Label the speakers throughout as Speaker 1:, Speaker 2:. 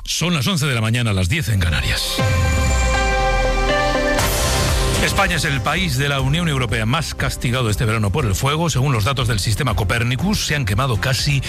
Speaker 1: Son las 11 de la mañana, las 10 en Canarias. España es el país de la Unión Europea más castigado este verano por el fuego. Según los datos del sistema Copernicus, se han quemado casi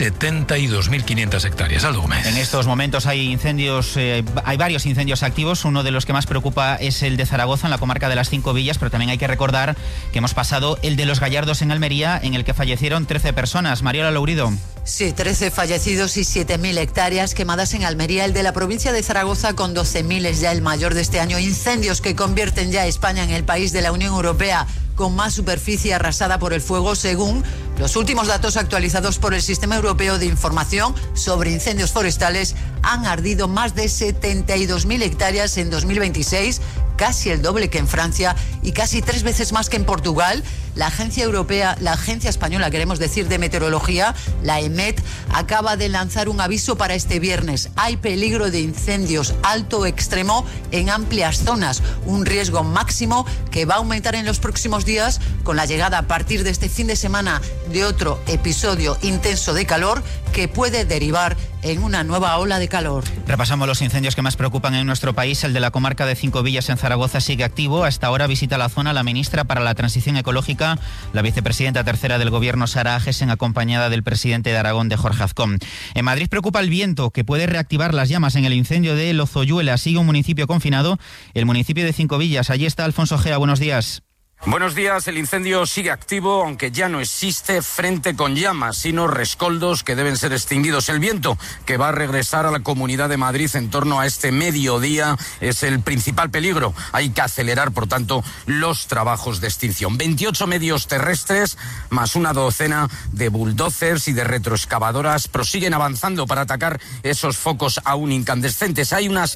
Speaker 1: 72.500 hectáreas. Aldo Gómez.
Speaker 2: En estos momentos hay varios incendios activos. Uno de los que más preocupa es el de Zaragoza, en la comarca de las Cinco Villas, pero también hay que recordar que hemos pasado el de Los Gallardos en Almería, en el que fallecieron 13 personas. Mariola Lourido.
Speaker 3: Sí, 13 fallecidos y 7.000 hectáreas quemadas en Almería. El de la provincia de Zaragoza con 12.000 es ya el mayor de este año. Incendios que convierten ya a España en el país de la Unión Europea con más superficie arrasada por el fuego, según los últimos datos actualizados por el Sistema Europeo de Información sobre Incendios Forestales. Han ardido más de 72.000 hectáreas en 2026, casi el doble que en Francia y casi 3 veces más que en Portugal. La agencia española, queremos decir, de meteorología, la EMET, acaba de lanzar un aviso para este viernes. Hay peligro de incendios alto o extremo en amplias zonas, un riesgo máximo que va a aumentar en los próximos días con la llegada a partir de este fin de semana de otro episodio intenso de calor que puede derivar en una nueva ola de calor.
Speaker 2: Repasamos los incendios que más preocupan en nuestro país. El de la comarca de Cinco Villas en Zaragoza sigue activo. Hasta ahora visita la zona la ministra para la Transición Ecológica, la vicepresidenta tercera del Gobierno, Sara Agesen, acompañada del presidente de Aragón, de Jorge Azcón. En Madrid preocupa el viento, que puede reactivar las llamas en el incendio de Lozoyuela. Sigue un municipio confinado, el municipio de Cinco Villas. Allí está Alfonso Gea. Buenos días.
Speaker 4: Buenos días, el incendio sigue activo, aunque ya no existe frente con llamas, sino rescoldos que deben ser extinguidos. El viento que va a regresar a la Comunidad de Madrid en torno a este mediodía es el principal peligro. Hay que acelerar, por tanto, los trabajos de extinción. 28 medios terrestres, más una docena de bulldozers y de retroexcavadoras prosiguen avanzando para atacar esos focos aún incandescentes. Hay unas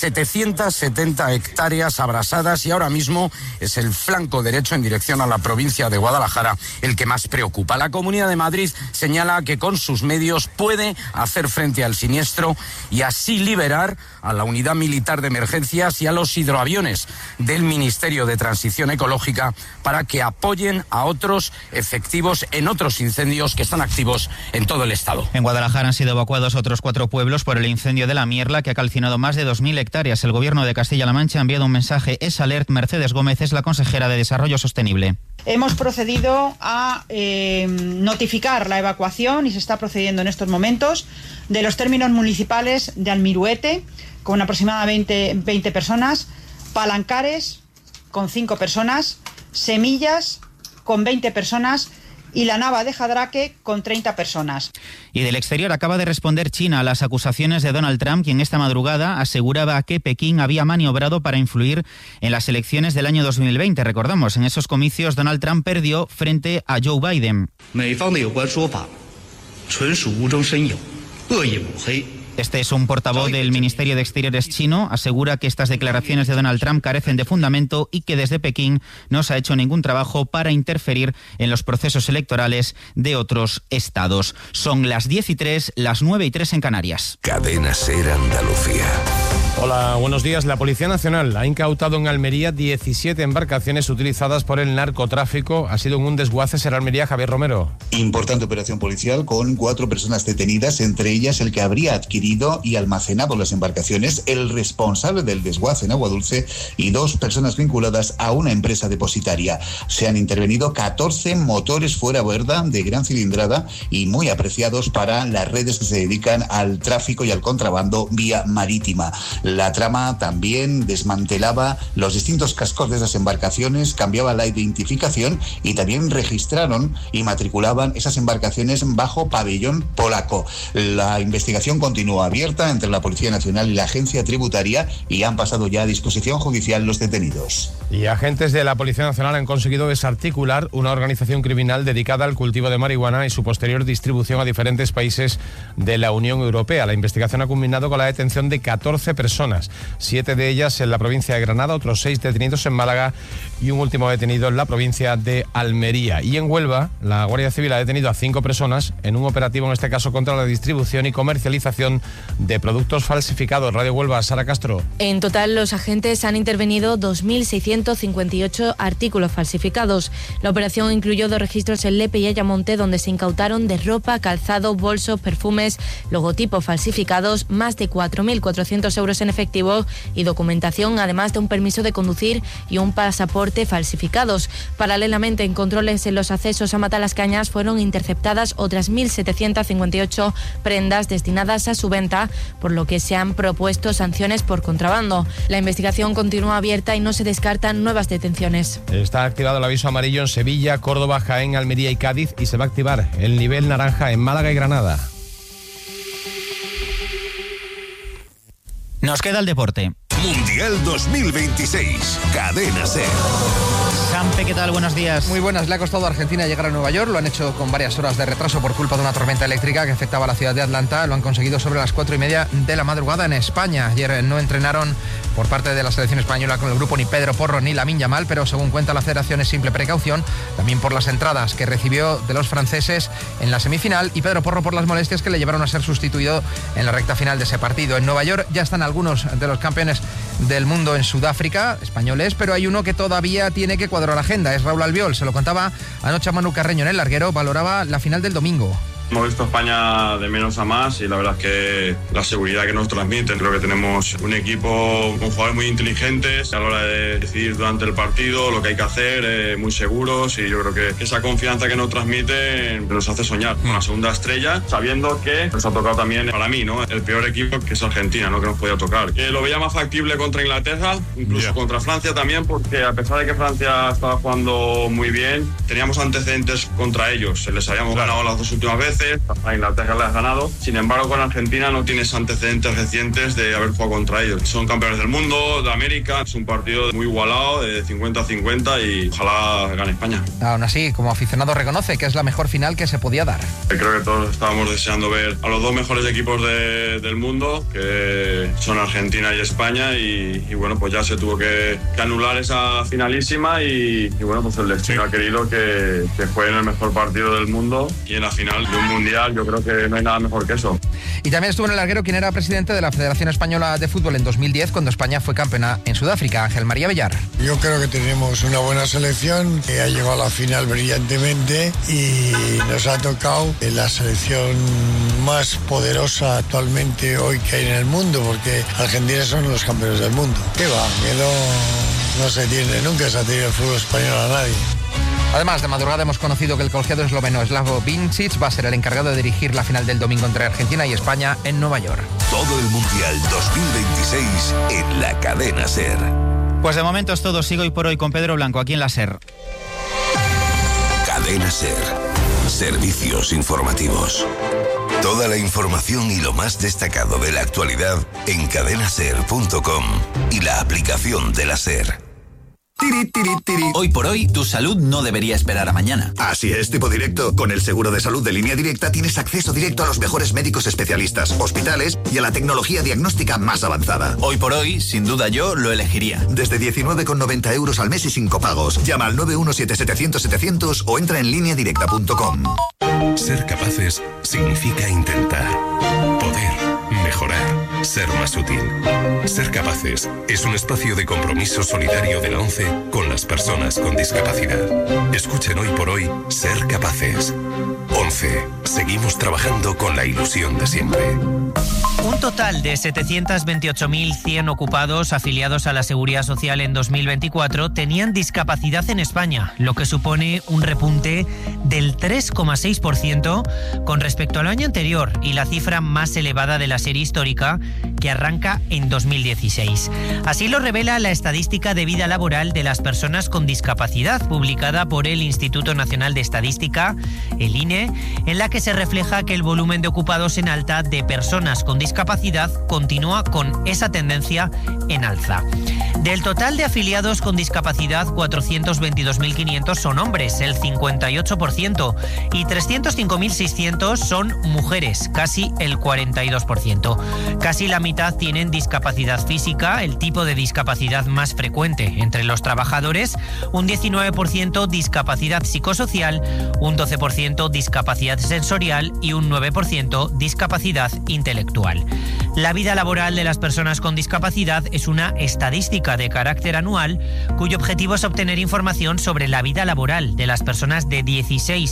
Speaker 4: 770 hectáreas abrasadas y ahora mismo es el flanco derecho en dirección a la provincia de Guadalajara el que más preocupa. La Comunidad de Madrid señala que con sus medios puede hacer frente al siniestro y así liberar a la unidad militar de emergencias y a los hidroaviones del Ministerio de Transición Ecológica para que apoyen a otros efectivos en otros incendios que están activos en todo el estado.
Speaker 2: En Guadalajara han sido evacuados otros 4 pueblos por el incendio de La Mierla, que ha calcinado más de 2.000 hectáreas. El Gobierno de Castilla-La Mancha ha enviado un mensaje. Es alert. Mercedes Gómez es la consejera de Desarrollo Sostenible.
Speaker 5: Hemos procedido a notificar la evacuación, y se está procediendo en estos momentos, de los términos municipales de Almiruete, con aproximadamente 20 personas, Palancares, con 5 personas, Semillas, con 20 personas, y la Nava de Jadraque, con 30 personas.
Speaker 2: Y del exterior acaba de responder China a las acusaciones de Donald Trump, quien esta madrugada aseguraba que Pekín había maniobrado para influir en las elecciones del año 2020. Recordamos, en esos comicios Donald Trump perdió frente a Joe Biden. Este es un portavoz del Ministerio de Exteriores chino. Asegura que estas declaraciones de Donald Trump carecen de fundamento y que desde Pekín no se ha hecho ningún trabajo para interferir en los procesos electorales de otros estados. Son las 10:03, las 9:03 en Canarias.
Speaker 6: Cadena SER Andalucía.
Speaker 7: Hola, buenos días. La Policía Nacional ha incautado en Almería 17 embarcaciones utilizadas por el narcotráfico. Ha sido en un desguace en Almería. Javier Romero.
Speaker 8: Importante operación policial con 4 personas detenidas, entre ellas el que habría adquirido y almacenado las embarcaciones, el responsable del desguace en Agua Dulce y 2 personas vinculadas a una empresa depositaria. Se han intervenido 14 motores fuera borda de gran cilindrada y muy apreciados para las redes que se dedican al tráfico y al contrabando vía marítima. La trama también desmantelaba los distintos cascos de esas embarcaciones, cambiaba la identificación y también registraron y matriculaban esas embarcaciones bajo pabellón polaco. La investigación continúa abierta entre la Policía Nacional y la Agencia Tributaria y han pasado ya a disposición judicial los detenidos.
Speaker 7: Y agentes de la Policía Nacional han conseguido desarticular una organización criminal dedicada al cultivo de marihuana y su posterior distribución a diferentes países de la Unión Europea. La investigación ha culminado con la detención de 14 personas personas, 7 de ellas en la provincia de Granada, otros 6 detenidos en Málaga y un último detenido en la provincia de Almería. Y en Huelva, la Guardia Civil ha detenido a 5 personas en un operativo, en este caso contra la distribución y comercialización de productos falsificados. Radio Huelva, Sara Castro.
Speaker 9: En total, los agentes han intervenido 2.658 artículos falsificados. La operación incluyó 2 registros en Lepe y Ayamonte, donde se incautaron de ropa, calzado, bolsos, perfumes, logotipos falsificados, más de 4.400 euros en efectivo y documentación, además de un permiso de conducir y un pasaporte falsificados. Paralelamente, en controles en los accesos a Matalascañas fueron interceptadas otras 1.758 prendas destinadas a su venta, por lo que se han propuesto sanciones por contrabando. La investigación continúa abierta y no se descartan nuevas detenciones.
Speaker 7: Está activado el aviso amarillo en Sevilla, Córdoba, Jaén, Almería y Cádiz y se va a activar el nivel naranja en Málaga y Granada.
Speaker 2: Nos queda el deporte.
Speaker 6: Mundial 2026, Cadena SER.
Speaker 2: Sampe, ¿qué tal? Buenos días.
Speaker 10: Muy buenas. Le ha costado a Argentina llegar a Nueva York. Lo han hecho con varias horas de retraso por culpa de una tormenta eléctrica que afectaba a la ciudad de Atlanta. Lo han conseguido sobre las 4:30 de la madrugada en España. Ayer no entrenaron por parte de la selección española con el grupo ni Pedro Porro ni Lamine Yamal, pero según cuenta la federación es simple precaución, también por las entradas que recibió de los franceses en la semifinal y Pedro Porro por las molestias que le llevaron a ser sustituido en la recta final de ese partido. En Nueva York ya están algunos de los campeones del mundo en Sudáfrica, españoles, pero hay uno que todavía tiene que cuadrar la agenda, es Raúl Albiol. Se lo contaba anoche a Manu Carreño en El Larguero, valoraba la final del domingo.
Speaker 11: Hemos visto a España de menos a más y la verdad es que la seguridad que nos transmiten, creo que tenemos un equipo con jugadores muy inteligentes a la hora de decidir durante el partido lo que hay que hacer, muy seguros, y yo creo que esa confianza que nos transmiten nos hace soñar con la segunda estrella, sabiendo que nos ha tocado también, para mí, ¿no?, el peor equipo, que es Argentina, ¿no?, que nos podía tocar. Que lo veía más factible contra Inglaterra, incluso contra Francia también, porque a pesar de que Francia estaba jugando muy bien, teníamos antecedentes contra ellos. Les habíamos ganado las 2 últimas veces, a Inglaterra le has ganado. Sin embargo, con Argentina no tienes antecedentes recientes de haber jugado contra ellos. Son campeones del mundo, de América. Es un partido muy igualado, de 50-50, y ojalá gane España.
Speaker 10: Aún así, como aficionado, reconoce que es la mejor final que se podía dar.
Speaker 11: Creo que todos estábamos deseando ver a los 2 mejores equipos del mundo, que son Argentina y España, y bueno, pues ya se tuvo que anular esa finalísima, y bueno, pues el destino ha querido que jueguen el mejor partido del mundo, y en la final de un mundial yo creo que no hay nada mejor que eso.
Speaker 10: Y también estuvo en El Larguero quien era presidente de la Federación Española de Fútbol en 2010, cuando España fue campeona en Sudáfrica, Ángel María Bellar.
Speaker 12: Yo creo que tenemos una buena selección que ha llegado a la final brillantemente y nos ha tocado la selección más poderosa actualmente hoy que hay en el mundo, porque Argentina son los campeones del mundo. ¿Qué va? Que no se tiene, nunca se ha tenido el fútbol español a nadie.
Speaker 10: Además, de madrugada hemos conocido que el colegiado esloveno Slavko Vincic va a ser el encargado de dirigir la final del domingo entre Argentina y España en Nueva York.
Speaker 6: Todo el Mundial 2026 en la Cadena SER.
Speaker 2: Pues de momento es todo. Sigo hoy por hoy con Pedro Blanco, aquí en la SER.
Speaker 6: Cadena SER. Servicios informativos. Toda la información y lo más destacado de la actualidad en cadenaser.com y la aplicación de la SER.
Speaker 13: Hoy por hoy, tu salud no debería esperar a mañana.
Speaker 14: Así es, tipo directo. Con el seguro de salud de Línea Directa tienes acceso directo a los mejores médicos especialistas, hospitales y a la tecnología diagnóstica más avanzada.
Speaker 13: Hoy por hoy, sin duda yo lo elegiría.
Speaker 14: Desde 19,90 euros al mes y sin copagos. Llama al 917-700-700 o entra en lineadirecta.com.
Speaker 6: Ser capaces significa intentar, poder, mejorar, ser más útil. Ser capaces es un espacio de compromiso solidario de la ONCE con las personas con discapacidad. Escuchen hoy por hoy Ser Capaces. ONCE. Seguimos trabajando con la ilusión de siempre.
Speaker 15: Un total de 728.100 ocupados afiliados a la Seguridad Social en 2024 tenían discapacidad en España, lo que supone un repunte del 3,6% con respecto al año anterior y la cifra más elevada de la serie histórica, que arranca en 2016. Así lo revela la estadística de vida laboral de las personas con discapacidad, publicada por el Instituto Nacional de Estadística, el INE, en la que se refleja que el volumen de ocupados en alta de personas con discapacidad discapacidad continúa con esa tendencia en alza. Del total de afiliados con discapacidad, 422.500 son hombres, el 58%, y 305.600 son mujeres, casi el 42%. Casi la mitad tienen discapacidad física, el tipo de discapacidad más frecuente entre los trabajadores, un 19% discapacidad psicosocial, un 12% discapacidad sensorial y un 9% discapacidad intelectual. La vida laboral de las personas con discapacidad es una estadística de carácter anual cuyo objetivo es obtener información sobre la vida laboral de las personas de 16